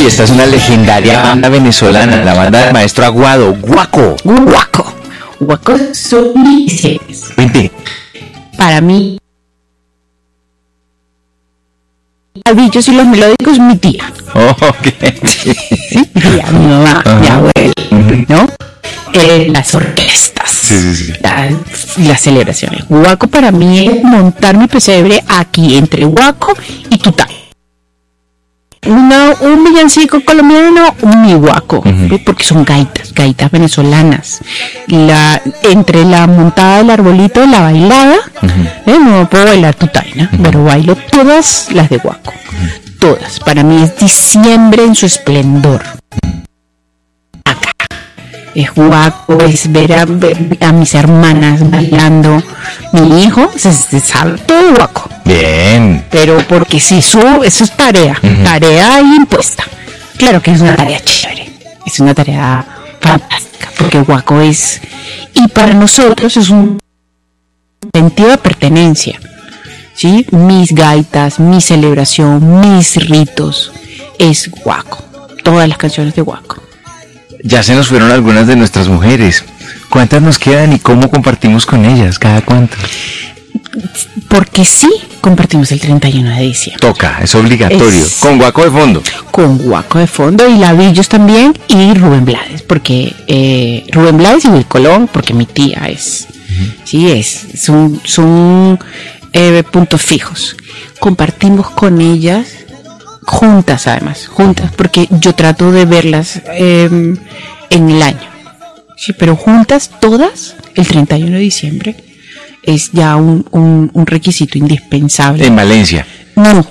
Uy, esta es una legendaria banda venezolana, la banda del maestro Aguado, Guaco. Guaco son mis. Vente. Para mí, los bichos y los melódicos, mi tía. Ok. Mi tía, mi mamá, mi abuela, ¿no? Las orquestas, Sí. las celebraciones. Guaco para mí es montar mi pesebre aquí entre Guaco y Tutá. Un villancico colombiano, mi Guaco, porque son gaitas venezolanas. Entre la montada del arbolito, la bailada, no puedo bailar tutaina, pero bailo todas las de Guaco. Todas. Para mí es diciembre en su esplendor. Acá. Es Guaco, es ver a mis hermanas bailando. Mi hijo se sabe todo Guaco. Bien. Pero porque si eso es tarea impuesta. Claro que es una tarea chévere, es una tarea fantástica, porque Guaco es, y para nosotros es un sentido de pertenencia, ¿sí? Mis gaitas, mi celebración, mis ritos, es Guaco, todas las canciones de Guaco. Ya se nos fueron algunas de nuestras mujeres. ¿Cuántas nos quedan y cómo compartimos con ellas? ¿Cada cuánto? Porque sí, compartimos el 31 de diciembre. Toca, es obligatorio. Con Guaco de fondo. Con Guaco de fondo y Lavillos también y Rubén Blades, porque Rubén Blades y Will Colón, porque mi tía es. Sí, son puntos fijos. Compartimos con ellas juntas, porque yo trato de verlas en el año. Sí, pero juntas todas el 31 de diciembre. Es ya un requisito indispensable. ¿En Valencia? No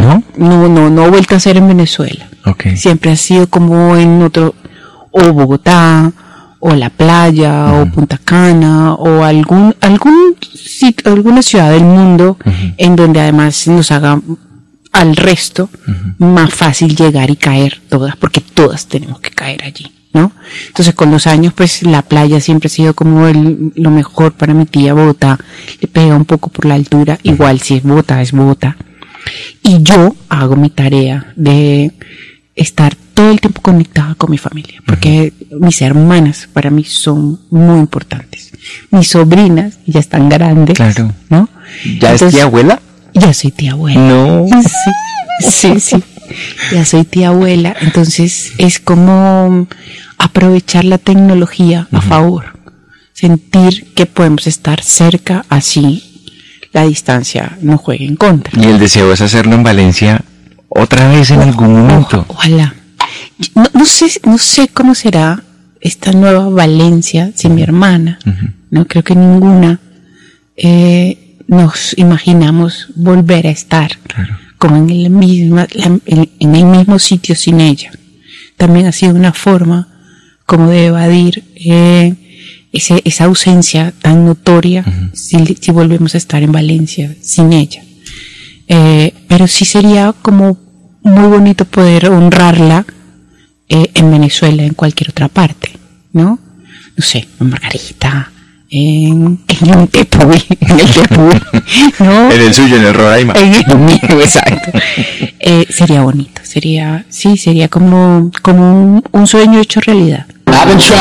he vuelto a hacer en Venezuela. Okay. Siempre ha sido como en otro, o Bogotá, o la playa, o Punta Cana, o algún sitio, alguna ciudad del mundo en donde además nos haga al resto más fácil llegar y caer todas, porque todas tenemos que caer allí, ¿no? Entonces con los años pues la playa siempre ha sido como lo mejor para mi tía. Bogotá le pega un poco por la altura, igual si es Bogotá, y yo hago mi tarea de estar todo el tiempo conectada con mi familia, porque mis hermanas para mí son muy importantes, mis sobrinas ya están grandes, claro, ¿no? ¿Ya es tía abuela? Ya soy tía abuela. No. Sí. Ya soy tía abuela, entonces es como aprovechar la tecnología a favor, sentir que podemos estar cerca, así la distancia no juegue en contra. Y el deseo es hacerlo en Valencia otra vez en algún momento. Ojalá. No sé cómo será esta nueva Valencia sin mi hermana. No creo que ninguna nos imaginamos volver a estar. Claro. Como en el mismo sitio sin ella. También ha sido una forma como de evadir esa ausencia tan notoria si volvemos a estar en Valencia sin ella. Pero sí sería como muy bonito poder honrarla en Venezuela, en cualquier otra parte, ¿no? No sé, en Margarita, en el Tepuy, ¿no? En el suyo, en el Roraima. En el mío, exacto. Sería bonito, sería como un sueño hecho realidad.